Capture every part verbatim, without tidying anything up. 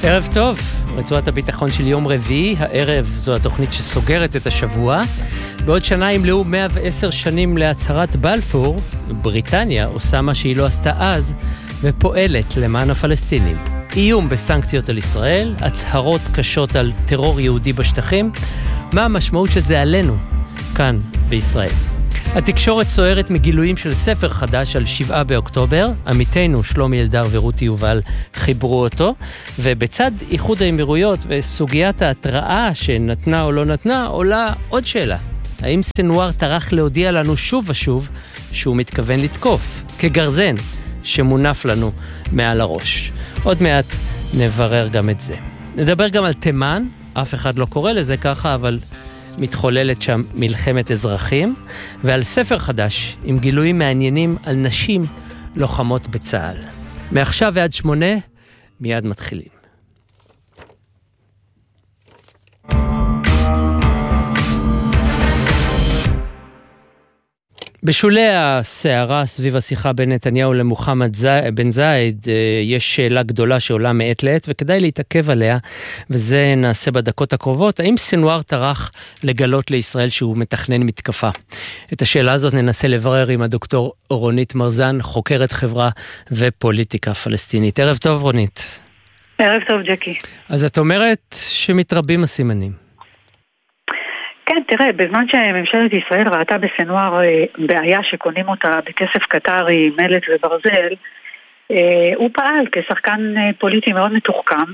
ערב טוב, רצועת הביטחון של יום רביעי, הערב זו התוכנית שסוגרת את השבוע. בעוד שנה ימלאו מאה ועשר שנים להצהרת בלפור, בריטניה עושה מה שהיא לא עשתה אז, ופועלת למען הפלסטינים. איום בסנקציות על ישראל, הצהרות קשות על טרור יהודי בשטחים, מה המשמעות של זה עלינו, כאן בישראל. התקשורת סוערת מגילויים של ספר חדש על שבעה באוקטובר, עמיתינו שלומי אלדר ורותי יובל חיברו אותו, ובצד איחוד האמירויות וסוגיית ההתראה שנתנה או לא נתנה, עולה עוד שאלה. האם סנואר טרח להודיע לנו שוב ושוב שהוא מתכוון לתקוף, כגרזן שמונף לנו מעל הראש? עוד מעט נברר גם את זה. נדבר גם על תימן, אף אחד לא קורא לזה ככה, אבל מתחוללת שם מלחמת אזרחים, ועל ספר חדש עם גילויים מעניינים על נשים לוחמות בצה"ל. מעכשיו ועד שמונה, מיד מתחילים. בשולי הסערה סביב השיחה בין נתניהו למוחמד בן זייד, יש שאלה גדולה שעולה מעת לעת וכדאי להתעכב עליה, וזה נעשה בדקות הקרובות. האם סנואר טרח לגלות לישראל שהוא מתכנן מתקפה? את השאלה הזאת ננסה לברר עם הדוקטור רונית מרזן, חוקרת חברה ופוליטיקה פלסטינית. ערב טוב רונית. ערב טוב ג'קי. אז את אומרת שמתרבים הסימנים. כן, תראה, בזמן שממשלת ישראל ראתה בסנואר בעיה שקונים אותה בכסף קטרי, מלט וברזל, הוא פעל כשחקן פוליטי מאוד מתוחכם,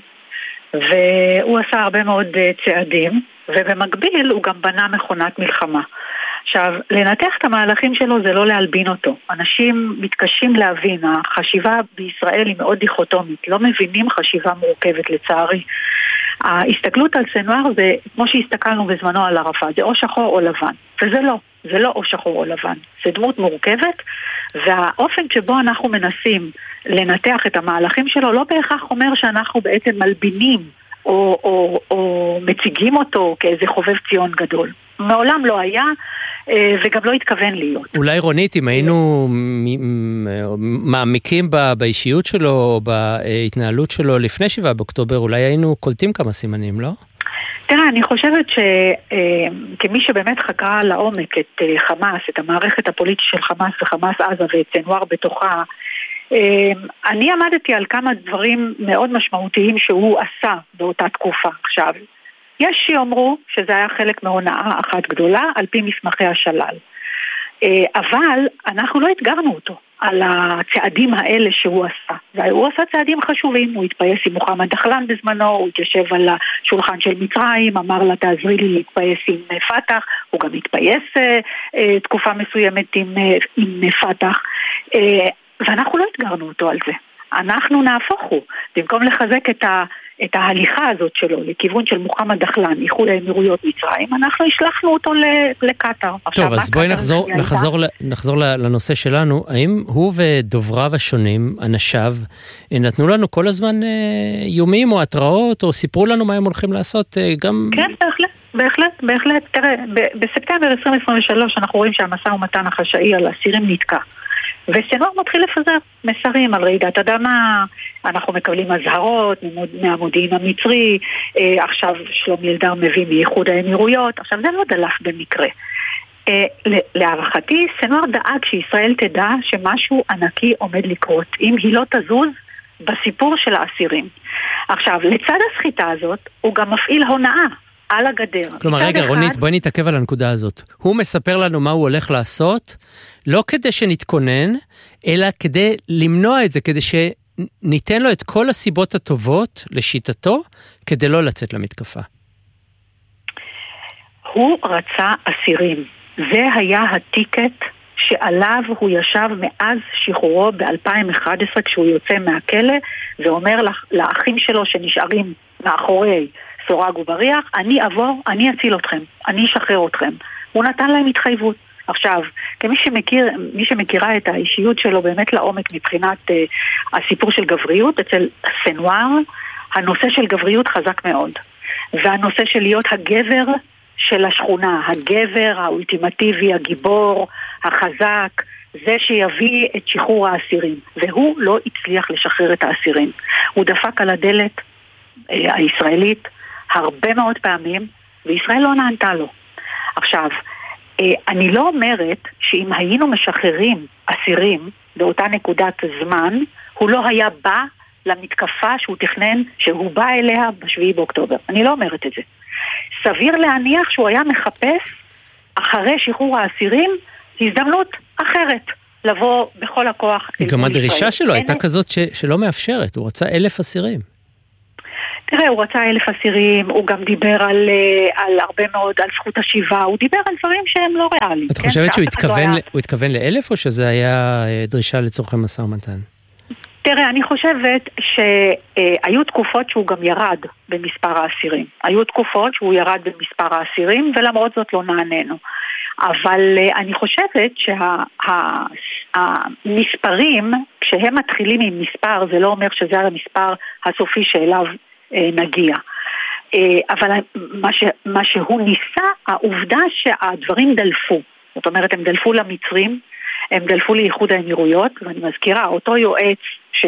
והוא עשה הרבה מאוד צעדים, ובמקביל הוא גם בנה מכונת מלחמה. עכשיו, לנתח את המהלכים שלו זה לא להלבין אותו. אנשים מתקשים להבין, החשיבה בישראל היא מאוד דיכוטומית, לא מבינים חשיבה מורכבת לצערי. ההסתכלות על סנואר זה כמו שהסתכלנו בזמנו על ערפאת, זה או שחור או לבן, וזה לא, זה לא או שחור או לבן, זה דמות מורכבת, והאופן שבו אנחנו מנסים לנתח את המהלכים שלו לא בהכרח אומר שאנחנו בעצם מלבינים או, או, או מציגים אותו כאיזה חובב ציון גדול. מעולם לא היה וגם לא התכוון להיות. אולי רונית, אם היינו מעמיקים באישיות שלו או בהתנהלות שלו לפני שבעה באוקטובר, אולי היינו קולטים כמה סימנים, לא? תראה, אני חושבת שכמי שבאמת חקרה לעומק את חמאס, את המערכת הפוליטית של חמאס וחמאס עזה ואת סנואר בתוכה, אני עמדתי על כמה דברים מאוד משמעותיים שהוא עשה באותה תקופה. עכשיו, יש שיאמרו שזה היה חלק מהונאה אחת גדולה על פי מסמכי השלל. אבל אנחנו לא התגרנו אותו על הצעדים האלה שהוא עשה. והוא עשה צעדים חשובים, הוא התפייס עם מוחמד דחלן בזמנו, הוא התיישב על השולחן של מצרים, אמר לה תעזרי לי להתפייס עם פתח, הוא גם התפייס תקופה מסוימת עם, עם פתח, ואנחנו לא התגרנו אותו על זה. אנחנו נהפוך הוא, במקום לחזק את ה... את ההליכה הזאת שלו לכיוון של מוחמד דחלן, איחוד האמירויות מצרים, אנחנו השלחנו אותו לקטר. טוב, אז בואי נחזור, נחזור, נחזור לנושא שלנו. האם הוא ודובריו השונים, אנשיו, נתנו לנו כל הזמן איומים או התראות, או סיפרו לנו מה הם הולכים לעשות גם... כן, בהחלט, בהחלט, בהחלט. תראה, בספטמבר עשרים עשרים ושלוש אנחנו רואים שהמשא ומתן החשאי על אסירים נתקע. וסנואר מתחיל לפזר מסרים על רעידת אדמה, אנחנו מקבלים הזהרות מהמודיעין המצרי, עכשיו שלומי אלדר מביא מייחוד האמירויות, עכשיו זה לא דלף במקרה. להערכתי, סנואר דאג שישראל תדע שמשהו ענקי עומד לקרות, אם היא לא תזוז בסיפור של האסירים. עכשיו, לצד הסחיטה הזאת, הוא גם מפעיל הונאה על הגדר. כלומר, רגע, אחד... רונית, בואי נתעכב על הנקודה הזאת. הוא מספר לנו מה הוא הולך לעשות, לא כדי שנתכונן, אלא כדי למנוע את זה, כדי שניתן לו את כל הסיבות הטובות לשיטתו, כדי לא לצאת למתקפה. הוא רצה אסירים. זה היה הטיקט שעליו הוא ישב מאז שחרורו ב-אלפיים ואחת עשרה, כשהוא יוצא מהכלא, ואומר לאחים שלו שנשארים מאחורי סורג ובריח, אני אבוא, אני אציל אתכם, אני אשחרר אתכם. הוא נתן להם התחייבות. עכשיו, כמי שמכיר, מי שמכירה את האישיות שלו באמת לעומק מבחינת uh, הסיפור של גבריות, אצל סנואר, הנושא של גבריות חזק מאוד. והנושא של להיות הגבר של השכונה, הגבר האולטימטיבי, הגיבור, החזק, זה שיביא את שחרור האסירים. והוא לא הצליח לשחרר את האסירים. הוא דפק על הדלת הישראלית הרבה מאוד פעמים, וישראל לא נענתה לו. עכשיו, אני לא אומרת שאם היינו משחררים אסירים באותה נקודת זמן, הוא לא היה בא למתקפה שהוא תכנן, שהוא בא אליה בשביעי באוקטובר. אני לא אומרת את זה. סביר להניח שהוא היה מחפש אחרי שחרור האסירים הזדמנות אחרת לבוא בכל הכוח. גם הדרישה שלו הייתה כזאת ש- שלא מאפשרת, הוא רצה אלף אסירים. תראה, הוא רצה אלף אסירים, הוא גם דיבר על, על הרבה מאוד, על זכות השיבה, הוא דיבר על דברים שהם לא ריאליים. את כן? חושבת שהוא התכוון, היה... הוא התכוון לאלף, או שזה היה דרישה לצורכי משא ומתן? תראה, אני חושבת שהיו תקופות שהוא גם ירד במספר האסירים. היו תקופות שהוא ירד במספר האסירים, ולמרות זאת לא נעננו. אבל אני חושבת שהמספרים, כשהם מתחילים עם מספר, זה לא אומר שזה המספר הסופי שאליו נגיע. אבל מה, ש, מה שהוא ניסה, העובדה שהדברים דלפו. זאת אומרת, הם דלפו למצרים, הם דלפו לאיחוד האמירויות, ואני מזכירה, אותו יועץ ש,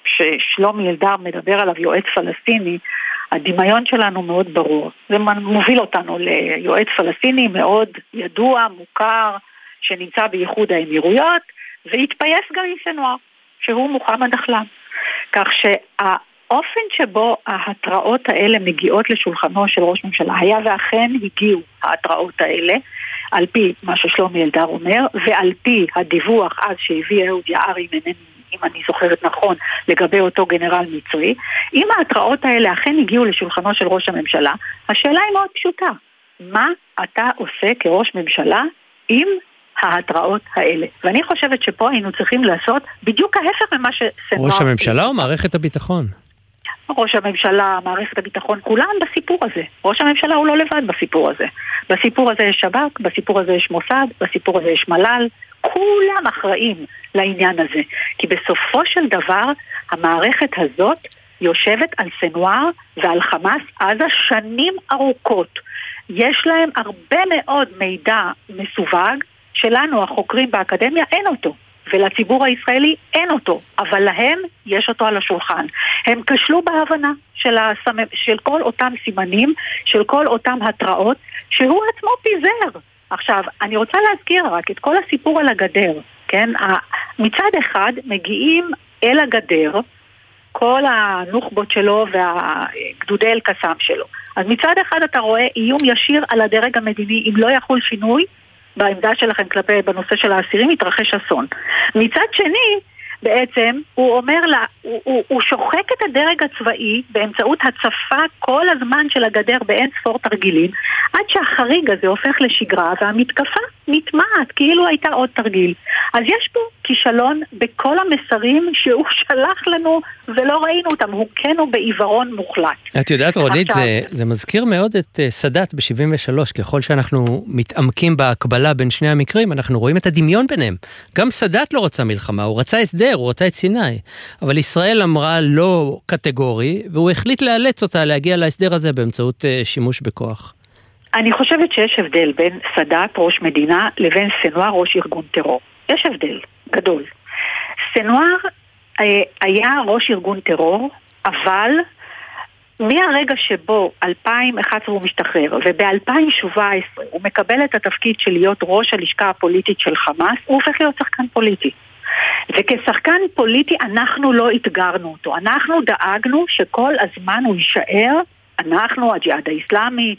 ששלומי אלדר מדבר עליו, יועץ פלסטיני, הדמיון שלנו מאוד ברור. זה מוביל אותנו ליועץ פלסטיני מאוד ידוע, מוכר, שנמצא באיחוד האמירויות, והתפייס גם עם סנואר, שהוא מוחמד אחלם. כך שהאופן שבו ההתראות האלה מגיעות לשולחנו של ראש ממשלה, היה ואכן הגיעו ההתראות האלה, על פי מה ששלומי אלדר אומר, ועל פי הדיווח אז שהביא אהוד יערי, אם אני זוכרת נכון, לגבי אותו גנרל מצרי, אם ההתראות האלה אכן הגיעו לשולחנו של ראש הממשלה, השאלה היא מאוד פשוטה. מה אתה עושה כראש ממשלה עם ההתראות האלה? ואני חושבת שפה היינו צריכים לעשות בדיוק ההפך ממה שסנואר... ראש הממשלה או מערכת הביטחון? ראש הממשלה, מערכת הביטחון, כולם בסיפור הזה. ראש הממשלה הוא לא לבד בסיפור הזה. בסיפור הזה יש שב"כ, בסיפור הזה יש מוסד, בסיפור הזה יש מל"ל, כולם אחראים לעניין הזה. כי בסופו של דבר, המערכת הזאת יושבת על סנואר ועל חמאס עזה שנים ארוכות. יש להם הרבה מאוד מידע מסווג, שלנו, החוקרים באקדמיה, אין אותו. ולציבור הישראלי אין אותו, אבל להם יש אותו על השולחן. הם כשלו בהבנה של, הסמ... של כל אותם סימנים, של כל אותם התראות, שהוא עצמו פיזר. עכשיו, אני רוצה להזכיר רק את כל הסיפור על הגדר, כן? מצד אחד מגיעים אל הגדר, כל הנוחבות שלו והגדודי אל-קסאם שלו. אז מצד אחד אתה רואה איום ישיר על הדרג המדיני, אם לא יחול שינוי, בעמדה שלכם כלפי בנושא של האסירים יתרחש אסון. מצד שני, בעצם הוא אומר לה, הוא, הוא, הוא שוחק את הדרג הצבאי באמצעות הצפה כל הזמן של הגדר באין ספור תרגילים, עד שהחריג הזה הופך לשגרה והמתקפה נטמעת כאילו הייתה עוד תרגיל. אז יש פה כישלון בכל המסרים שהוא שלח לנו ולא ראינו אותם, הוא כן הוא בעיוורון מוחלט. את יודעת רונית, עכשיו... זה, זה מזכיר מאוד את uh, סאדאת ב-שבעים ושלוש, ככל שאנחנו מתעמקים בהקבלה בין שני המקרים, אנחנו רואים את הדמיון ביניהם. גם סאדאת לא רצה מלחמה, הוא רצה הסדר, הוא רצה את סיני, אבל ישראל אמרה לא קטגורי, והוא החליט לאלץ אותה להגיע להסדר הזה באמצעות uh, שימוש בכוח. אני חושבת שיש הבדל בין סאדאת ראש מדינה לבין סנואר ראש ארגון טרור. יש הבדל גדול. סנואר היה ראש ארגון טרור, אבל מהרגע שבו אלפיים ואחת עשרה הוא משתחרר, וב-אלפיים שבע עשרה הוא מקבל את התפקיד של להיות ראש הלשכה הפוליטית של חמאס, הוא הופך להיות שחקן פוליטי. וכשחקן פוליטי אנחנו לא התגרנו אותו. אנחנו דאגנו שכל הזמן הוא יישאר, אנחנו, הג'יהאד האסלאמי,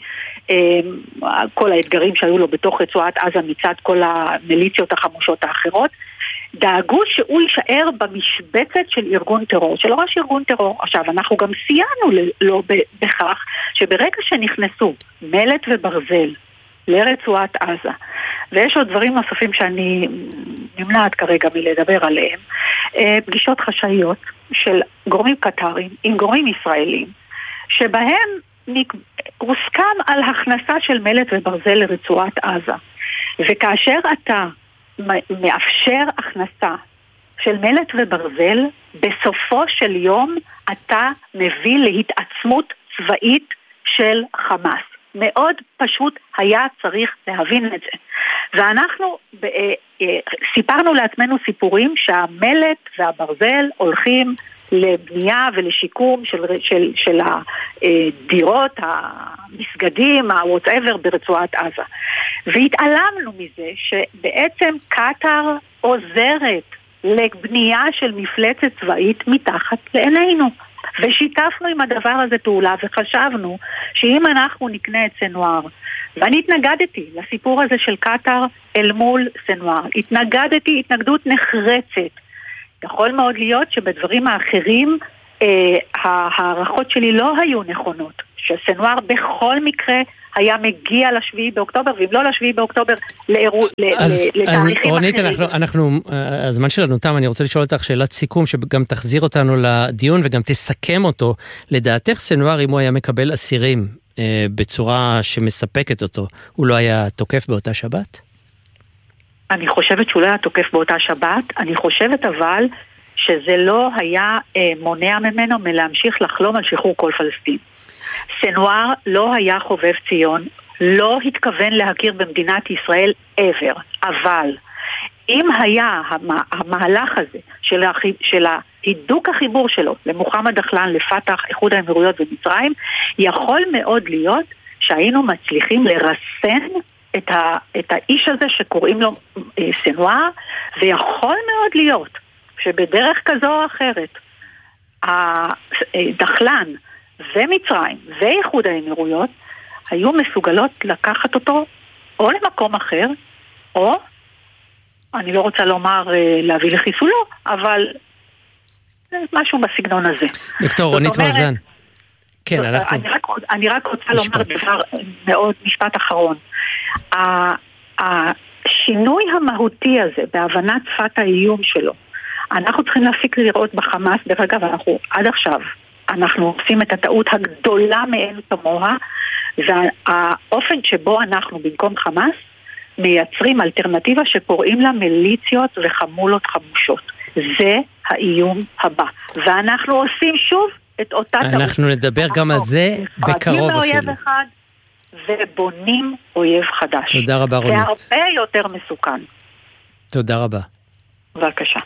כל האתגרים שהיו לו בתוך רצועת עזה מצד כל המיליציות החמושות האחרות, דאגו שהוא יישאר במשבצת של ארגון טרור, של ראש ארגון טרור. עכשיו, אנחנו גם סייענו לו בכך שברגע שנכנסו מלט וברזל לרצועת עזה, ויש עוד דברים נוספים שאני נמנעת כרגע מלדבר עליהם, פגישות חשאיות של גורמים קטרים עם גורמים ישראלים, שבהם הוסכם על הכנסה של מלט וברזל לרצועת עזה. וכאשר אתה מאפשר הכנסה של מלט וברזל, בסופו של יום אתה מביא להתעצמות צבאית של חמאס. מאוד פשוט היה צריך להבין את זה. ואנחנו סיפרנו לעצמנו סיפורים שהמלט והברזל הולכים לבנייה ולשיקום של, של, של הדירות, המסגדים, ה-whatever ברצועת עזה. והתעלמנו מזה שבעצם קטר עוזרת לבנייה של מפלצת צבאית מתחת לעינינו. ושיתפנו עם הדבר הזה פעולה וחשבנו שאם אנחנו נקנה את סנואר, ואני התנגדתי לסיפור הזה של קטר אל מול סנואר, התנגדתי התנגדות נחרצת. יכול מאוד להיות שבדברים האחרים אה, הערכות שלי לא היו נכונות, שסנואר בכל מקרה היה מגיע לשביעי באוקטובר, ואם לא לשביעי באוקטובר לאירוע, אז, לתאריכים אז רונית, אחרים. אנחנו, אנחנו, הזמן שלנו תם, אני רוצה לשאול אותך שאלת סיכום, שגם תחזיר אותנו לדיון וגם תסכם אותו. לדעתך סנואר, אם הוא היה מקבל אסירים אה, בצורה שמספקת אותו, הוא לא היה תוקף באותה שבת? אני חושבת שהוא לא היה תוקף באותה שבת, אני חושבת אבל שזה לא היה אה, מונע ממנו מלהמשיך לחלום על שחרור כל פלסטין. סנואר לא היה חובב ציון, לא התכוון להכיר במדינת ישראל ever, אבל אם היה המהלך הזה של, הח... של ההידוק החיבור שלו למוחמד דחלן, לפתח, איחוד האמירויות ומצרים, יכול מאוד להיות שהיינו מצליחים לרסן את, ה... את האיש הזה שקוראים לו אה, סנואר, ויכול מאוד להיות שבדרך כזו או אחרת הדחלן ומצרים ואיחוד האמירויות היו מסוגלות לקחת אותו או למקום אחר, או, אני לא רוצה לומר להביא לחיסולו, אבל משהו בסגנון הזה. דוקטור רונית מרזן. כן, אנחנו... אני רק, אני רק רוצה לומר דבר מאוד, משפט אחרון. השינוי המהותי הזה, בהבנת שפת האיום שלו, אנחנו צריכים להפיק לראות בחמאס, דרך אגב, אנחנו עד עכשיו, אנחנו עושים את הטעות הגדולה מאין כמוה, והאופן שבו אנחנו במקום חמאס מייצרים אלטרנטיבה שקוראים לה מיליציות וחמולות חמושות. זה האיום הבא. ואנחנו עושים שוב את אותה טעות. אנחנו נדבר גם על זה בקרוב אפילו. אויב אחד ובונים אויב חדש. תודה רבה רונית. זה הרבה יותר מסוכן. תודה רבה. בבקשה.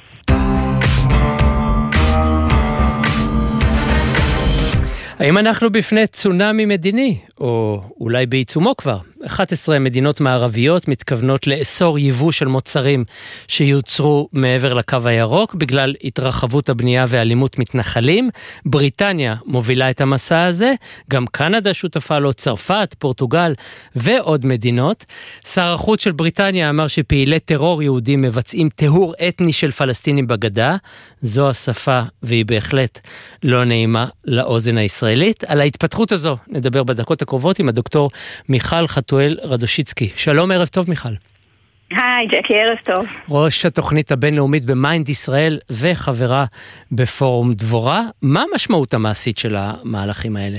האם אנחנו בפני צונאמי מדיני, או אולי בעיצומו כבר? אחת עשרה מדינות מערביות מתכוונות לאסור יבוא של מוצרים שיוצרו מעבר לקו הירוק, בגלל התרחבות הבנייה ואלימות מתנחלים. בריטניה מובילה את המסע הזה, גם קנדה שותפה לו, צרפת, פורטוגל ועוד מדינות. שר החוץ של בריטניה אמר שפעילי טרור יהודים מבצעים טהור אתני של פלסטינים בגדה. זו השפה, והיא בהחלט לא נעימה לאוזן הישראלית. על ההתפתחות הזו נדבר בדקות הקרובות עם הדוקטור מיכל חתואל רדושיצקי. שלום, ערב טוב מיכל. היי ג'קי, ערב טוב. ראש התוכנית הבינלאומית במיינד ישראל וחברה בפורום דבורה. מה המשמעות המעשית של המהלכים האלה?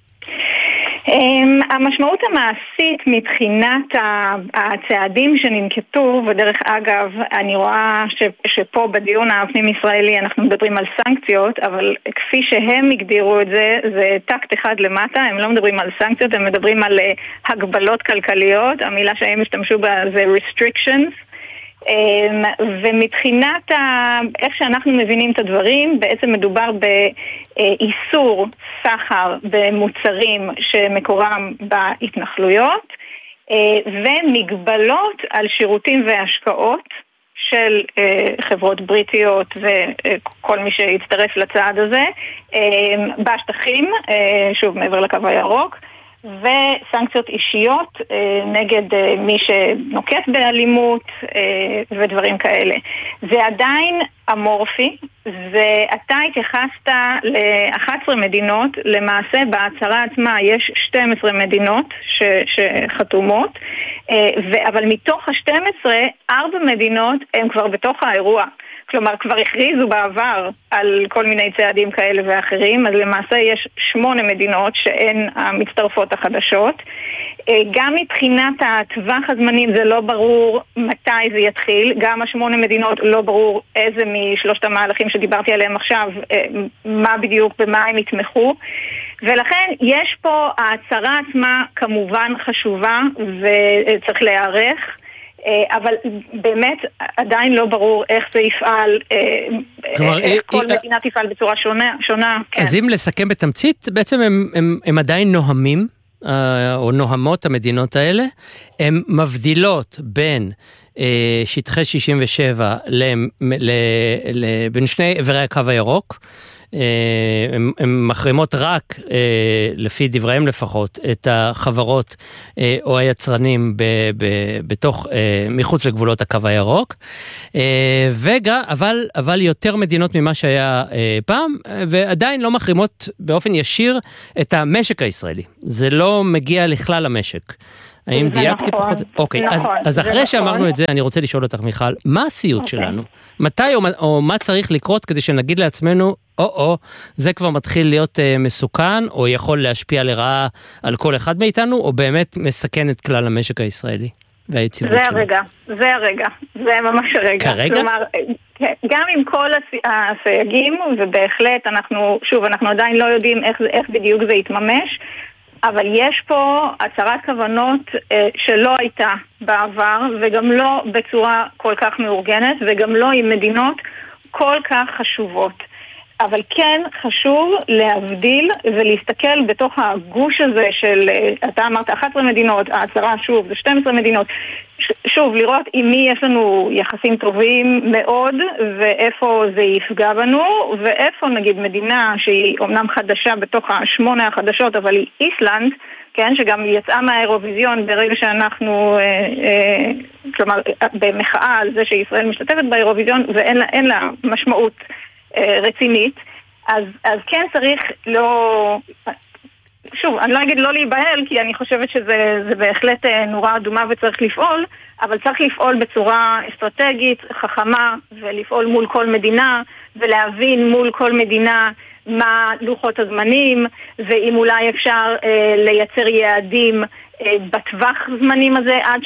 Um, המשמעות המעשית מבחינת הצעדים שננקטו, ודרך אגב אני רואה ש, שפה בדיון הפנים ישראלי אנחנו מדברים על סנקציות, אבל כפי שהם הגדירו את זה, זה טקט אחד למטה, הם לא מדברים על סנקציות, הם מדברים על uh, הגבלות כלכליות, המילה שהם השתמשו בה זה restrictions, Um, ומבחינת ה... איך שאנחנו מבינים את הדברים, בעצם מדובר באיסור סחר במוצרים שמקורם בהתנחלויות, ומגבלות על שירותים והשקעות של חברות בריטיות וכל מי שיצטרף לצעד הזה בשטחים, שוב מעבר לקו הירוק, וסנקציות אישיות אה, נגד אה, מי שנוקט באלימות אה, ודברים כאלה. זה עדיין אמורפי, ואתה התייחסת ל-אחת עשרה מדינות, למעשה בהצהרה עצמה יש שתים עשרה מדינות ש- שחתומות, אה, ו- אבל מתוך ה-שתים עשרה, ארבע מדינות הן כבר בתוך האירוע. כלומר, כבר הכריזו בעבר על כל מיני צעדים כאלה ואחרים, אז למעשה יש שמונה מדינות שהן המצטרפות החדשות. גם מבחינת הטווח הזמנים זה לא ברור מתי זה יתחיל, גם השמונה מדינות לא ברור איזה משלושת המהלכים שדיברתי עליהם עכשיו, מה בדיוק, במה הם יתמכו. ולכן יש פה, ההצהרה עצמה כמובן חשובה וצריך להיערך, אבל באמת עדיין לא ברור איך זה יפעל, כלומר, איך כל מדינה תפעל בצורה שונה. אז אם לסכם בתמצית, בעצם הם, הם, הם עדיין נוהמים, או נוהמות המדינות האלה, הן מבדילות בין שטחי שישים ושבע בין שני עברי הקו הירוק, הן מחרימות רק, לפי דבריהם לפחות, את החברות או היצרנים בתוך, מחוץ לגבולות הקו הירוק, וגם, אבל, אבל יותר מדינות ממה שהיה פעם, ועדיין לא מחרימות באופן ישיר את המשק הישראלי. זה לא מגיע לכלל המשק. האם דייקתי פחות? אוקיי, אז אחרי שאמרנו את זה, אני רוצה לשאול אותך, מיכל, מה הסיוט שלנו? מתי או מה צריך לקרות כדי שנגיד לעצמנו, או-או, זה כבר מתחיל להיות מסוכן, או יכול להשפיע לרעה על כל אחד מאיתנו, או באמת מסכן את כלל המשק הישראלי והיציבות שלו? זה הרגע, זה הרגע, זה ממש הרגע. כרגע? כלומר, גם עם כל הסייגים, ובהחלט אנחנו, שוב, אנחנו עדיין לא יודעים איך, איך בדיוק זה יתממש, אבל יש פה הצהרת כוונות אה, שלא הייתה בעבר, וגם לא בצורה כל כך מאורגנת, וגם לא עם מדינות כל כך חשובות. אבל כן חשוב להבדיל ולהסתכל בתוך הגוש הזה של, אתה אמרת אחת עשרה מדינות, ההצהרה שוב זה שתים עשרה מדינות, שוב לראות עם מי יש לנו יחסים טובים מאוד ואיפה זה יפגע בנו, ואיפה נגיד מדינה שהיא אומנם חדשה בתוך השמונה החדשות אבל היא איסלנד, כן, שגם יצאה מהאירוויזיון ברגע שאנחנו, אה, אה, כלומר במחאה על זה שישראל משתתפת באירוויזיון ואין לה, אין לה משמעות רצינית, אז, אז כן צריך לא, שוב, אני לא אגיד לא להיבהל, כי אני חושבת שזה זה בהחלט נורה אדומה וצריך לפעול, אבל צריך לפעול בצורה אסטרטגית, חכמה, ולפעול מול כל מדינה, ולהבין מול כל מדינה מה לוחות הזמנים, ואם אולי אפשר אה, לייצר יעדים אה, בטווח זמנים הזה, עד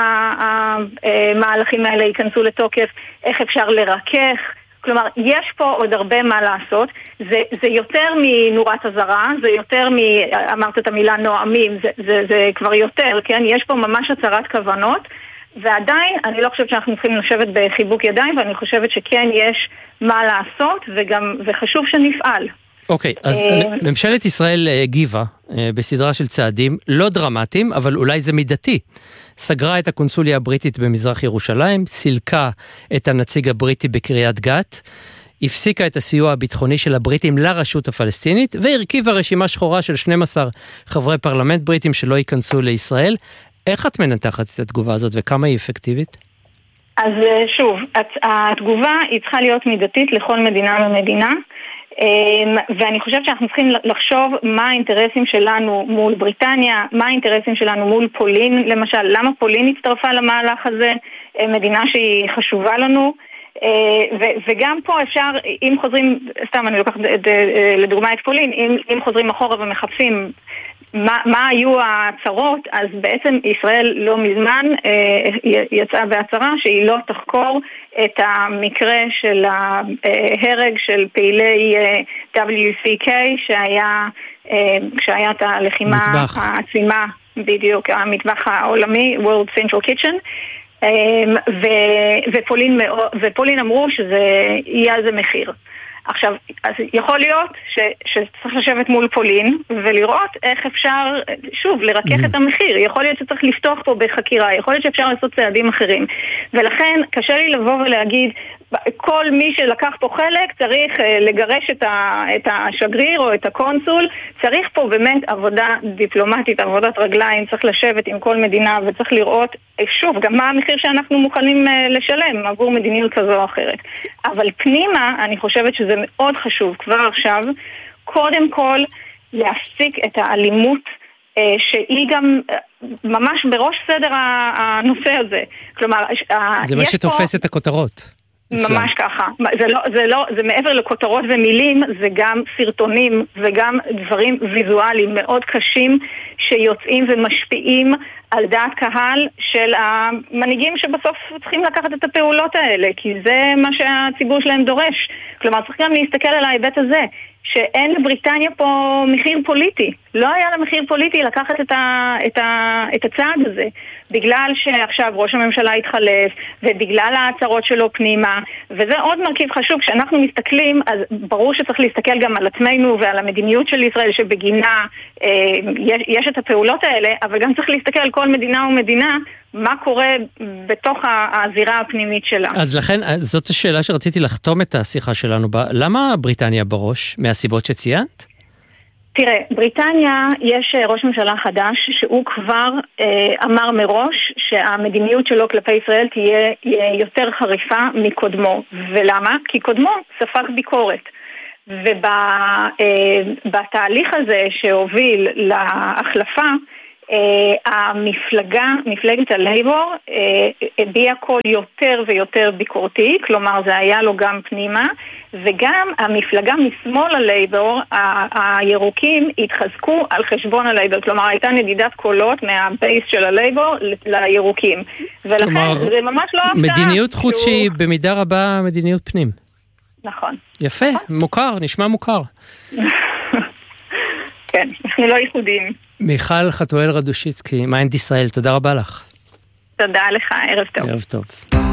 שהמהלכים האלה ייכנסו לתוקף, איך אפשר לרכך, כלומר, יש פה עוד הרבה מה לעשות, זה, זה יותר מנורת הזרה, זה יותר מ... אמרת את המילה נועמים, זה, זה, זה כבר יותר, כן? יש פה ממש הצהרת כוונות, ועדיין אני לא חושבת שאנחנו צריכים לשבת בחיבוק ידיים, ואני חושבת שכן יש מה לעשות, וגם, וחשוב שנפעל. אוקיי, אז ממשלת ישראל הגיבה בסדרה של צעדים, לא דרמטיים, אבל אולי זה מידתי. סגרה את הקונסוליה הבריטית במזרח ירושלים, סילקה את הנציג הבריטי בקריית גת, הפסיקה את הסיוע הביטחוני של הבריטים לרשות הפלסטינית, והרכיבה רשימה שחורה של שנים עשר חברי פרלמנט בריטים שלא ייכנסו לישראל. איך את מנתחת את התגובה הזאת וכמה היא אפקטיבית? אז שוב, התגובה היא צריכה להיות מידתית לכל מדינה ומדינה, ואני חושבת שאנחנו צריכים לחשוב מה האינטרסים שלנו מול בריטניה, מה האינטרסים שלנו מול פולין, למשל, למה פולין הצטרפה למהלך הזה, מדינה שהיא חשובה לנו, וגם פה אפשר, אם חוזרים, סתם אני לוקחת לדוגמה את פולין, אם, אם חוזרים אחורה ומחפשים מה, מה היו ההצהרות, אז בעצם ישראל לא מזמן יצאה בהצהרה שהיא לא תחקור את המקרה של ההרג של פעילי דאבליו סי קיי שהיה, כשהיה את הלחימה מטבח. העצימה, בדיוק, המטבח העולמי, World Central Kitchen, ו- ופולין, ופולין אמרו שזה יהיה על זה מחיר. עכשיו, אז יכול להיות ש- שצריך לשבת מול פולין ולראות איך אפשר, שוב, לרכך mm-hmm. את המחיר. יכול להיות שצריך לפתוח פה בחקירה, יכול להיות שאפשר לעשות צעדים אחרים. ולכן קשה לי לבוא ולהגיד, כל מי שלקח פה חלק צריך לגרש את, ה- את השגריר או את הקונסול. צריך פה באמת עבודה דיפלומטית, עבודת רגליים, צריך לשבת עם כל מדינה וצריך לראות, שוב, גם מה המחיר שאנחנו מוכנים לשלם עבור מדיניות כזו או אחרת. אבל פנימה, אני חושבת שזה מאוד חשוב כבר עכשיו, קודם כל להפסיק את האלימות שהיא גם ממש בראש סדר הנושא הזה. כלומר, זה מה שתופס את הכותרות. ממש ככה. זה לא, זה לא, זה מעבר לכותרות ומילים, זה גם סרטונים וגם דברים ויזואליים מאוד קשים שיוצאים ומשפיעים על דעת קהל של המנהיגים שבסוף צריכים לקחת את הפעולות האלה, כי זה מה שהציבור שלהם דורש. כלומר, צריך גם להסתכל על ההיבט הזה, שאין לבריטניה פה מחיר פוליטי. לא היה לה מחיר פוליטי לקחת את, ה, את, ה, את הצעד הזה. בגלל שעכשיו ראש הממשלה התחלף, ובגלל ההצהרות שלו פנימה, וזה עוד מרכיב חשוב. כשאנחנו מסתכלים, אז ברור שצריך להסתכל גם על עצמנו ועל המדיניות של ישראל שבגינה אה, יש, יש את הפעולות האלה, אבל גם צריך להסתכל על כל מדינה ומדינה, מה קורה בתוך הזירה הפנימית שלה. אז לכן, זאת השאלה שרציתי לחתום את השיחה שלנו בה. למה בריטניה בראש? מהסיבות שציינת? תראה, בריטניה יש ראש ממשלה חדש שהוא כבר אה, אמר מראש שהמדיניות שלו כלפי ישראל תהיה יותר חריפה מקודמו. ולמה? כי קודמו ספג ביקורת. ובתהליך הזה שהוביל להחלפה, Uh, המפלגה, מפלגת הלייבור, uh, הביע קול יותר ויותר ביקורתי, כלומר זה היה לו גם פנימה, וגם המפלגה משמאל הלייבור, ה- הירוקים התחזקו על חשבון הלייבור, כלומר הייתה נדידת קולות מהבייס של הלייבור לירוקים, ולכן כלומר, זה ממש לא הפתעה. מדיניות חוץ שהוא... שהיא במידה רבה מדיניות פנים. נכון. יפה, נכון? מוכר, נשמע מוכר. כן, אנחנו לא ייחודיים. מיכל חתואל רדושיצקי, מיינד ישראל, תודה רבה לך. תודה לך, ערב טוב. ערב טוב.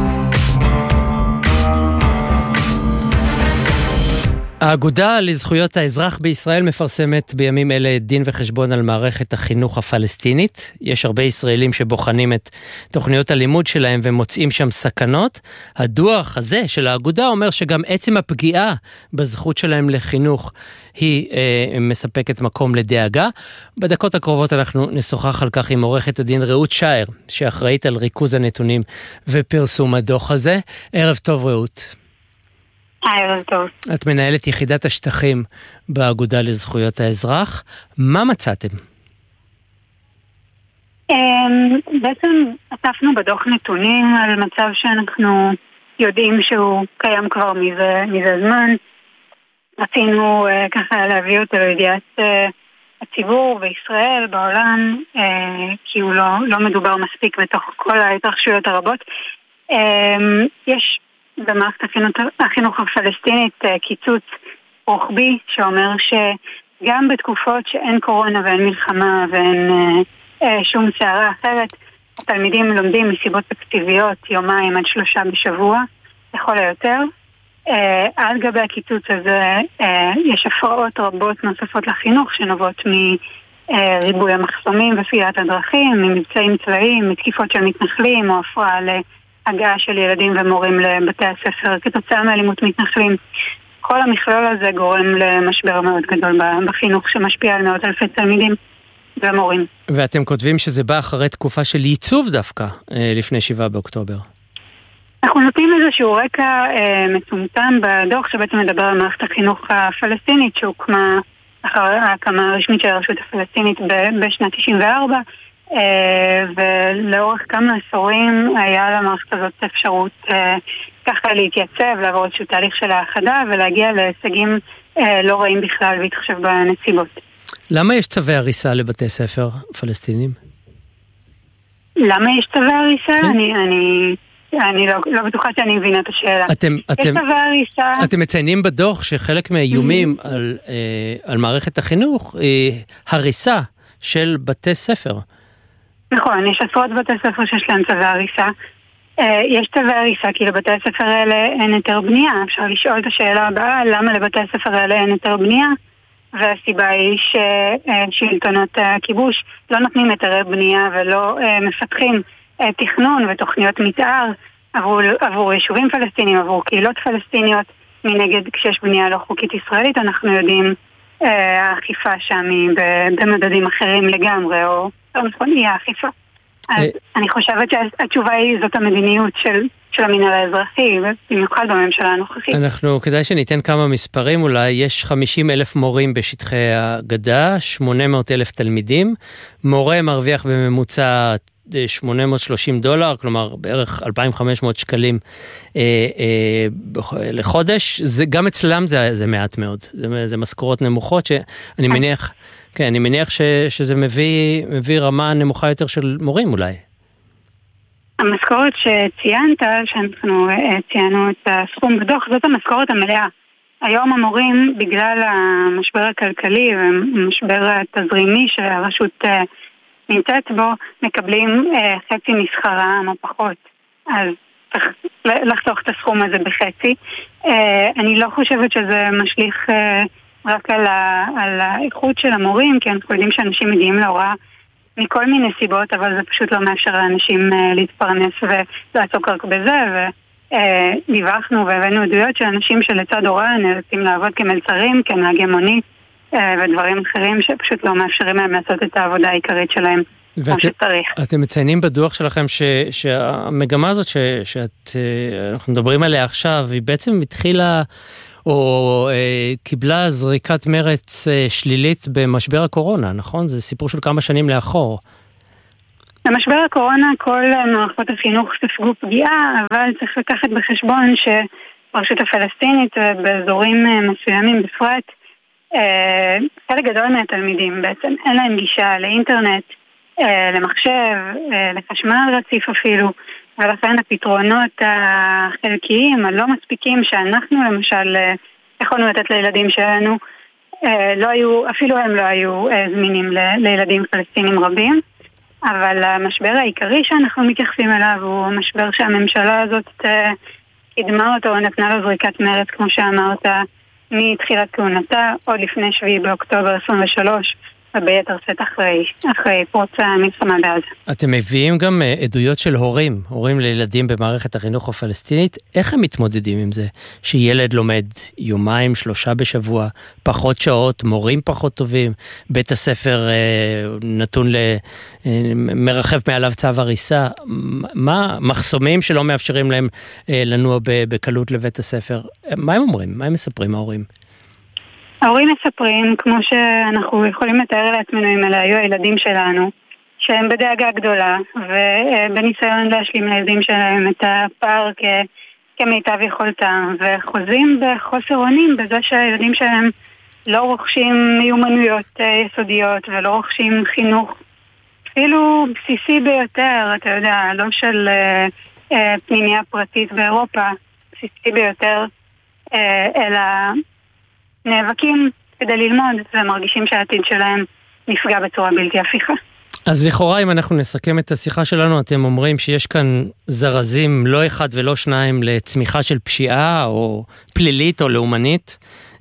האגודה לזכויות האזרח בישראל מפרסמת בימים אלה דין וחשבון על מערכת החינוך הפלסטינית. יש הרבה ישראלים שבוחנים את תוכניות הלימוד שלהם ומוצאים שם סכנות. הדוח הזה של האגודה אומר שגם עצם הפגיעה בזכות שלהם לחינוך היא אה, מספקת מקום לדאגה. בדקות הקרובות אנחנו נשוחח על כך עם עורכת הדין רעות שער, שאחראית על ריכוז הנתונים ופרסום הדוח הזה. ערב טוב רעות. ערב טוב. את מנהלת יחידת השטחים באגודה לזכויות האזרח. מה מצאתם? בעצם אספנו בדוח נתונים על מצב שאנחנו יודעים שהוא קיים כבר מזה, מזה זמן. רצינו ככה להביא אותו לידיעת הציבור בישראל, בעולם, כי הוא לא, לא מדובר מספיק בתוך כל ההתרחשויות הרבות. יש במערכת החינוך הפלסטינית קיצוץ רוחבי שאומר שגם בתקופות שאין קורונה ואין מלחמה ואין אה, שום סערה אחרת, התלמידים לומדים מסיבות תקציביות יומיים עד שלושה בשבוע, לכל היותר. אה, על גבי הקיצוץ הזה אה, יש הפרעות רבות נוספות לחינוך שנובעות מריבוי המחסומים ופעילת הדרכים, ממבצעים צבאיים, מתקיפות של מתנחלים או הפרעה ל... הגעה של ילדים ומורים לבתי הספר כתוצאה מאלימות מתנחלים. כל המכלול הזה גורם למשבר מאוד גדול בחינוך שמשפיע על מאות אלפי תלמידים ומורים. ואתם כותבים שזה בא אחרי תקופה של ייצוב דווקא לפני שבעה באוקטובר. אנחנו נותנים איזשהו רקע אה, מצומצם בדוח שבעצם מדבר על מערכת החינוך הפלסטינית שהוקמה אחר ההקמה הרשמית של הרשות הפלסטינית בשנת תשעים וארבע, ולאורך כמה עשורים היה למערכת הזאת אפשרות ככה להתייצב, לעבור איזשהו תהליך של האחדה ולהגיע להישגים לא רעים בכלל והתחשב בנסיבות. למה יש צווי הריסה לבתי ספר פלסטינים? למה יש צווי הריסה? אני, אני, אני לא, לא בטוחה שאני מבינה את השאלה. אתם, יש אתם, צווי הריסה... אתם מציינים בדוח שחלק מהאיומים mm-hmm. על, על מערכת החינוך היא הריסה של בתי ספר. נכון, יש עשרות בתי ספר שיש להם צווי הריסה. יש צווי הריסה כי לבתי הספר האלה אין היתר בנייה. אפשר לשאול את השאלה הבאה, למה לבתי הספר האלה אין היתר בנייה? והסיבה היא ששלטונות הכיבוש לא נותנים היתרי בנייה ולא מפתחים תכנון ותוכניות מתאר עבור, עבור יישובים פלסטינים, עבור קהילות פלסטיניות. מנגד, כשיש בנייה לא חוקית ישראלית, אנחנו יודעים האכיפה שם היא במדדים אחרים לגמרי, או נכון, היא האכיפה. אז אני חושבת שהתשובה היא זאת המדיניות של, של המינהל האזרחי, במיוחד בממשלה הנוכחית. אנחנו, כדאי שניתן כמה מספרים אולי, יש חמישים אלף מורים בשטחי הגדה, שמונה מאות אלף תלמידים, מורה מרוויח בממוצע שמונה מאות ושלושים דולר, כלומר בערך אלפיים וחמש מאות שקלים אה, אה, לחודש, זה, גם אצלם זה, זה מעט מאוד, זה, זה משכורות נמוכות שאני מניח... כן, אני מניח ש, שזה מביא, מביא רמה נמוכה יותר של מורים אולי. המשכורת שציינת, שאנחנו ציינו את הסכום בדוח, זאת המשכורת המלאה. היום המורים, בגלל המשבר הכלכלי ומשבר התזרימי שהרשות נמצאת בו, מקבלים אה, חצי משכרם או פחות. אז צריך לחתוך את הסכום הזה בחצי. אה, אני לא חושבת שזה משליך אה, רק על, ה, על האיכות של המורים, כי אנחנו יודעים שאנשים מגיעים להוראה מכל מיני סיבות, אבל זה פשוט לא מאפשר לאנשים אה, להתפרנס ולעסוק רק בזה, ודיווחנו והבאנו עדויות של אנשים שלצד הוראה נאלצים לעבוד כמלצרים, כנהגי מונית, אה, ודברים אחרים שפשוט לא מאפשרים להם לעשות את העבודה העיקרית שלהם. ואתם מציינים בדוח שלכם ש, שהמגמה הזאת ש, שאנחנו מדברים עליה עכשיו, היא בעצם התחילה או אה, קיבלה זריקת מרץ אה, שלילית במשבר הקורונה, נכון? זה סיפור של כמה שנים לאחור. במשבר הקורונה כל מערכות החינוך ספגו פגיעה, אבל צריך לקחת בחשבון שברשות הפלסטינית באזורים מסוימים בפרט, אה, חלק גדול מהתלמידים בעצם אין להם גישה לאינטרנט, למחשב, לחשמל רציף אפילו, ולכן הפתרונות החלקיים, הלא מספיקים שאנחנו למשל יכולנו לתת לילדים שלנו, לא היו, אפילו הם לא היו זמינים לילדים פלסטינים רבים, אבל המשבר העיקרי שאנחנו מתייחסים אליו הוא המשבר שהממשלה הזאת קדמה אותו ונתנה לו זריקת מרץ, כמו שאמרת, מתחילת כהונתה, עוד לפני שביעי באוקטובר עשרים ושלוש, וביתר שאת אחרי, אחרי פרוץ המלחמה בעזה. אתם מביאים גם עדויות של הורים, הורים לילדים במערכת החינוך הפלסטינית, איך הם מתמודדים עם זה? שילד לומד יומיים, שלושה בשבוע, פחות שעות, מורים פחות טובים, בית הספר אה, נתון למרחב מעליו צו הריסה, מה, מחסומים שלא מאפשרים להם אה, לנוע בקלות לבית הספר? מה הם אומרים? מה הם מספרים ההורים? ההורים מספרים, כמו שאנחנו יכולים לתאר לעצמנו אם אלה היו הילדים שלנו, שהם בדאגה גדולה, ובניסיון להשלים לילדים שלהם את הפער כ- כמיטב יכולתם, וחוזים בחוסר אונים בזה שהילדים שלהם לא רוכשים מיומנויות יסודיות, ולא רוכשים חינוך אפילו בסיסי ביותר, אתה יודע, לא של uh, uh, פנימיה פרטית באירופה, בסיסי ביותר, uh, אלא נאבקים כדי ללמוד, ומרגישים שהעתיד שלהם נפגע בצורה בלתי הפיכה. אז לכאורה, אם אנחנו נסכם את השיחה שלנו, אתם אומרים שיש כאן זרזים, לא אחד ולא שניים, לצמיחה של פשיעה, או פלילית או לאומנית,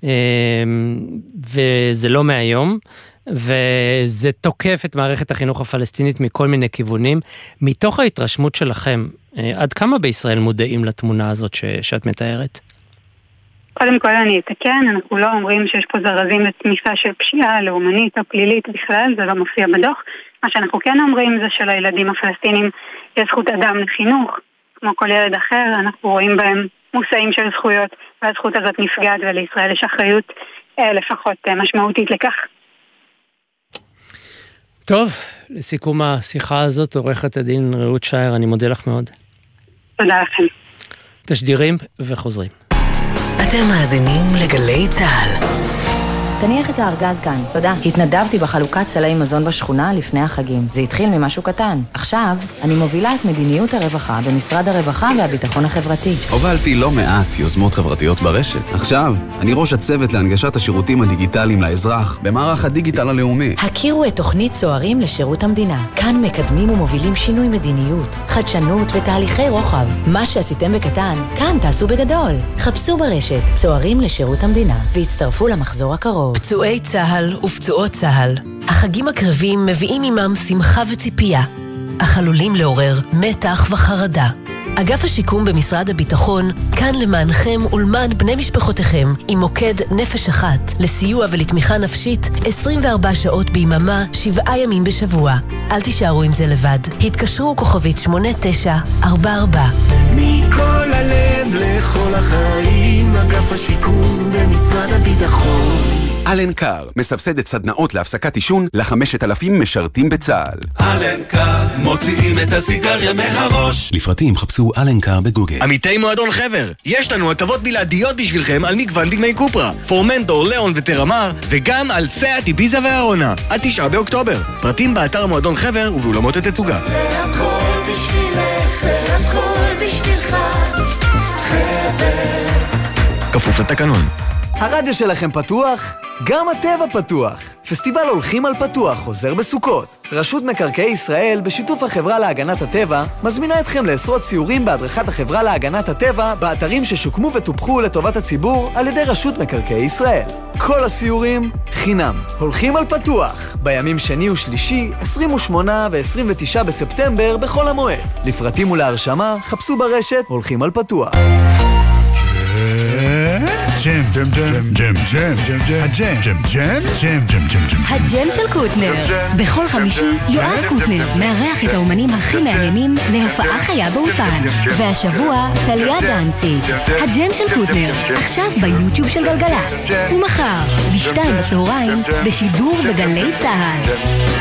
וזה לא מהיום, וזה תוקף את מערכת החינוך הפלסטינית מכל מיני כיוונים. מתוך ההתרשמות שלכם, עד כמה בישראל מודעים לתמונה הזאת ש- שאת מתארת? קודם כל אני אתקן, אנחנו לא אומרים שיש פה זרזים לתמיכה של פשיעה לאומנית או פלילית בכלל, זה לא מופיע בדוח. מה שאנחנו כן אומרים זה שלילדים הפלסטינים יש זכות אדם לחינוך, כמו כל ילד אחר, אנחנו רואים בהם מושאים של זכויות, והזכות הזאת נפגעת, ולישראל יש אחריות אה, לפחות אה, משמעותית לכך. טוב, לסיכום השיחה הזאת, עורכת הדין רעות שייר, אני מודה לך מאוד. תודה לכם. תשדירים וחוזרים. אתם מאזינים לגלי צהל. תניח את הארגז כאן, תודה. התנדבתי בחלוקת סלי מזון בשכונה לפני החגים. זה התחיל ממשהו קטן. עכשיו, אני מובילה את מדיניות הרווחה במשרד הרווחה והביטחון החברתי. הובלתי לא מעט יוזמות חברתיות ברשת. עכשיו, אני ראש הצוות להנגשת השירותים הדיגיטליים לאזרח במערך הדיגיטל הלאומי. הכירו את תוכנית צוערים לשירות המדינה. כאן מקדמים ומובילים שינוי מדיניות, חדשנות ותהליכי רוחב. מה שעשיתם בקטן, כאן תעשו בגדול. חפשו ברשת צוערים לשירות המדינה והצטרפו למחזור הקרוב. פצועי צהל ופצועות צהל. החגים הקרבים מביאים עמם שמחה וציפייה, אך עלולים לעורר מתח וחרדה. אגף השיקום במשרד הביטחון כאן למענכם ולמען בני משפחותיכם עם מוקד נפש אחת לסיוע ולתמיכה נפשית עשרים וארבע שעות ביממה, שבעה ימים בשבוע. אל תישארו עם זה לבד. התקשרו כוכבית שמונה תשע ארבע ארבע. מכל הלב לכל החיים, אגף השיקום במשרד הביטחון. אלנקר מסבסדת סדנאות להפסקת עישון לחמשת אלפים משרתים בצה"ל. אלנקר מוציאים את הסיגריה מהראש. לפרטים חפשו אלנקר בגוגל. עמיתי מועדון חבר, יש לנו הטבות בלעדיות בשבילכם על מגוון דגמי קופרה, פורמנטו, ליאון וטרמר, וגם על סאט, איביזה והארונה עד תשעה באוקטובר. פרטים באתר מועדון חבר ובאולמות התצוגה. זה הכל בשבילך, זה הכל בשבילך, חבר. כפוף לתקנון. הרדיו שלכם פתוח? גם הטבע פתוח. פסטיבל הולכים על פתוח חוזר בסוכות. רשות מקרקעי ישראל, בשיתוף החברה להגנת הטבע, מזמינה אתכם לעשרות סיורים בהדרכת החברה להגנת הטבע באתרים ששוקמו וטופחו לטובת הציבור על ידי רשות מקרקעי ישראל. כל הסיורים חינם. הולכים על פתוח, בימים שני ושלישי, עשרים ושמונה ו-עשרים ותשעה בספטמבר בכל המועד. לפרטים ולהרשמה, חפשו ברשת הולכים על פתוח. ג'ם, ג'ם, ג'ם, ג'ם, ג'ם, ג'ם, הג'ם, ג'ם, ג'ם, ג'ם, ג'ם, ג'ם, ג'ם. הג'ם של קוטנר. בכל חמישי יואב קוטנר מארח את האומנים הכי מעניינים להופעה חיה באולפן. והשבוע טליה דנציג. הג'ם של קוטנר, עכשיו ביוטיוב של גלגלצ. ומחר, בשתיים בצהריים, בשידור בגלי צהל.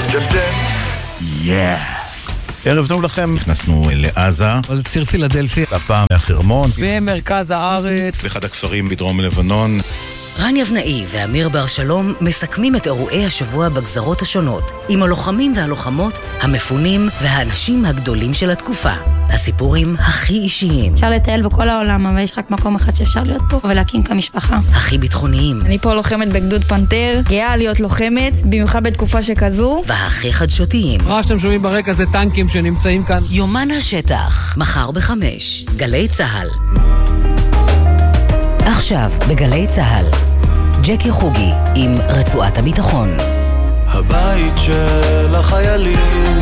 יאה. ערב טוב לכם, נכנסנו לעזה, לציר פילדלפי, הפעם מהחרמון, במרכז הארץ, באחד הכפרים בדרום לבנון. רן יבנאי ואמיר בר שלום מסכמים את אירועי השבוע בגזרות השונות, עם הלוחמים והלוחמות, המפונים והאנשים הגדולים של התקופה. הסיפורים הכי אישיים. אפשר לטייל בכל העולם, אבל יש רק מקום אחד שאפשר להיות פה ולהקים כמשפחה. הכי ביטחוניים. אני פה לוחמת בגדוד פנתר, גאה להיות לוחמת, במיוחד בתקופה שכזו. והכי חדשותיים. מה שאתם שומעים ברקע זה טנקים שנמצאים כאן. יומן השטח, מחר בחמש, גלי צהל. עכשיו בגלי צהל, ג'קי חוגי עם רצועת הביטחון. הבית של החיילים,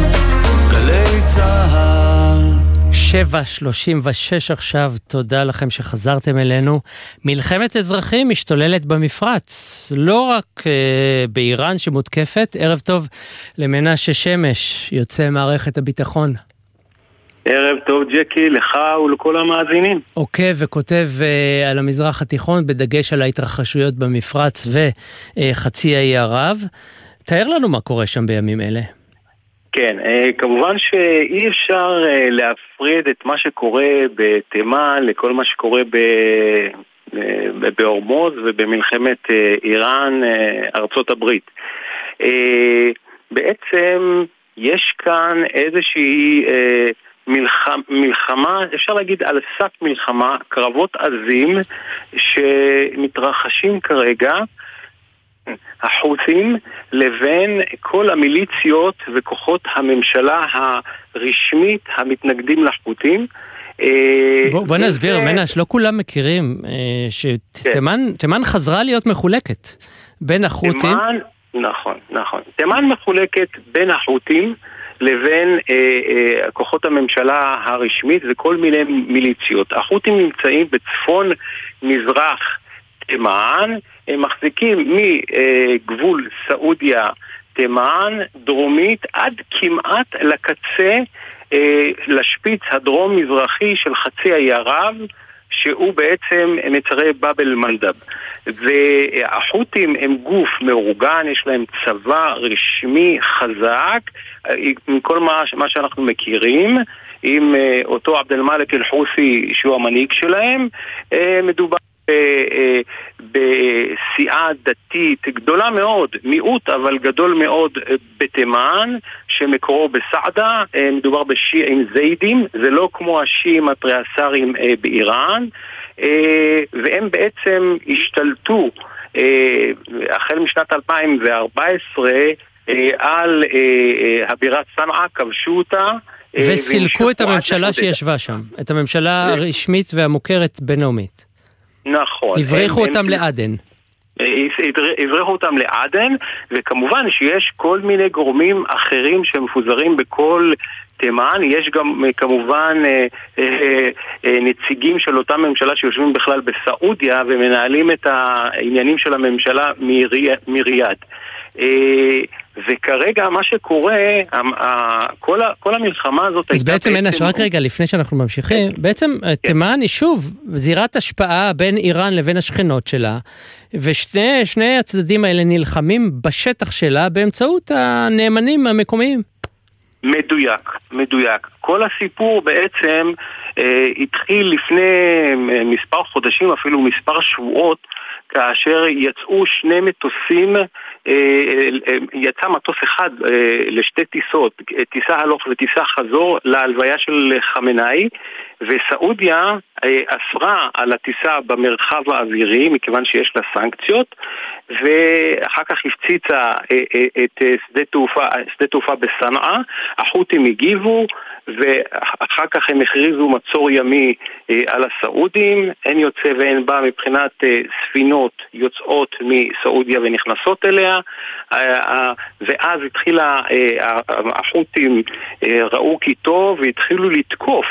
גלי צהל. שבע שלושים ושש עכשיו, תודה לכם שחזרתם אלינו. מלחמת אזרחים משתוללת במפרץ, לא רק uh, באיראן שמותקפת. ערב טוב למנשה שמש, יוצא מערכת הביטחון. ערב טוב ג'קי, לך ולכל המאזינים. עוקב וכותב uh, על המזרח התיכון, בדגש על ההתרחשויות במפרץ וחצי האי ערב. תאר לנו מה קורה שם בימים אלה. כן, uh, כמובן שאי אפשר uh, להפריד את מה שקורה בתימן לכל מה שקורה ב... בהורמוז ובמלחמת uh, איראן, uh, ארצות הברית. Uh, בעצם יש כאן איזושהי... Uh, מלחמה, מלחמה, אפשר להגיד על סף מלחמה, קרבות עזים שמתרחשים כרגע, החות'ים, לבין כל המיליציות וכוחות הממשלה הרשמית המתנגדים לחות'ים. בוא, בוא נסביר, מנש, לא כולם מכירים שתימן תימן חזרה להיות מחולקת בין החות'ים. תימן, נכון, נכון. תימן מחולקת בין החות'ים לבין אה, אה, כוחות הממשלה הרשמית וכל מיני מיליציות. החות'ים נמצאים בצפון מזרח תימן, הם מחזיקים מגבול סעודיה תימן, דרומית, עד כמעט לקצה, אה, לשפיץ הדרום מזרחי של חצי האי ערב, שהוא בעצם מצרי באבל מנדב. והחות'ים הם גוף מאורגן, יש להם צבא רשמי חזק, עם כל מה, מה שאנחנו מכירים, עם אותו עבד אל-מאלכ אל-חות'י שהוא המנהיג שלהם. מדובר בסיעה דתית גדולה מאוד, מיעוט אבל גדול מאוד בתימן, שמקורו בסעדה. מדובר בשיעים זיידים, זה לא כמו השיעים הטריאסרים באיראן, והם בעצם השתלטו החל משנת אלפיים וארבע עשרה על הבירה סנעה, כבשו אותה וסילקו את הממשלה שישבה שם, את הממשלה הרשמית והמוכרת בינלאומית. נכון. הבריחו אותם לעדן. הבריחו אותם לעדן, וכמובן שיש כל מיני גורמים אחרים שמפוזרים בכל תימן. יש גם כמובן נציגים של אותה ממשלה שיושבים בכלל בסעודיה ומנהלים את העניינים של הממשלה מריאד. וכרגע מה שקורה, כל, כל המלחמה הזאת... אז בעצם מנש, רק רגע לפני שאנחנו ממשיכים, בעצם תימן היא שוב זירת השפעה בין איראן לבין השכנות שלה, ושני שני הצדדים האלה נלחמים בשטח שלה באמצעות הנאמנים המקומיים. מדויק, מדויק. כל הסיפור בעצם אה, התחיל לפני מספר חודשים, אפילו מספר שבועות, כאשר יצאו שני מטוסים, יצא מטוס אחד לשתי טיסות, טיסה הלוך וטיסה חזור להלוויה של חמינאי, וסעודיה אסרה על הטיסה במרחב האווירי מכיוון שיש לה סנקציות, ואחר כך הפציצה את שדה תעופה, שדה תעופה בסנעה. החות'ים הגיבו ואחר כך הם הכריזו מצור ימי על הסעודים, אין יוצא ואין בא מבחינת ספינות יוצאות מסעודיה ונכנסות אליה, ואז התחילה, החות'ים ראו כי טוב והתחילו לתקוף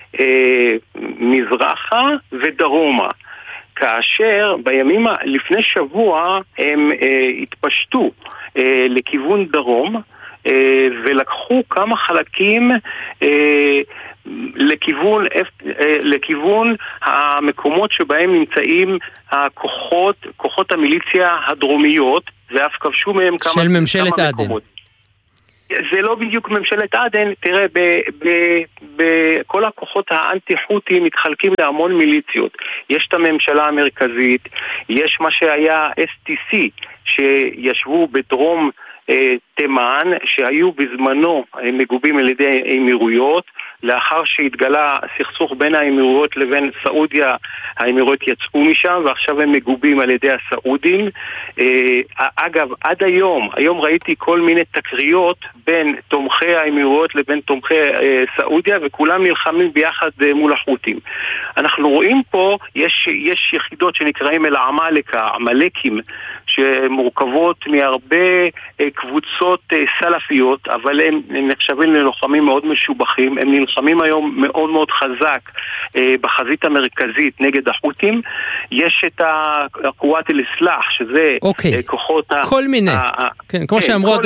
מזרחה ודרומה, כאשר בימים לפני שבוע הם התפשטו לכיוון דרום ולקחו כמה חלקים לכיוון, לכיוון המקומות שבהם נמצאים הכוחות, כוחות המיליציה הדרומיות, ואף כבשו מהם כמה, של ממשלת כמה עדן. מקומות. זה לא בדיוק ממשלת עדן, תראה, בכל הכוחות האנטי-חות'ים מתחלקים להמון מיליציות. יש את הממשלה המרכזית, יש מה שהיה אס טי סי, שישבו בדרום תימן, שהיו בזמנו מגובים על ידי האמירויות. לאחר שהתגלה סכסוך בין האמירויות לבין סעודיה, האמירויות יצאו משם ועכשיו הם מגובים על ידי הסעודים. אגב, עד היום, היום ראיתי כל מיני תקריות בין תומכי האמירויות לבין תומכי סעודיה, וכולם נלחמים ביחד מול החות'ים. אנחנו רואים פה, יש, יש יחידות שנקראים אל העמלקה, עמלקים, שמורכבות מהרבה קבוצות סלפיות, אבל הם נחשבים ללוחמים מאוד משובחים. הם נלחמים היום מאוד מאוד חזק בחזית המרכזית נגד החות'ים. יש את הקוואט אל-אסלאח, שזה אוקיי. כוחות כל מיני, ה... כן, כמו כן, שאמרו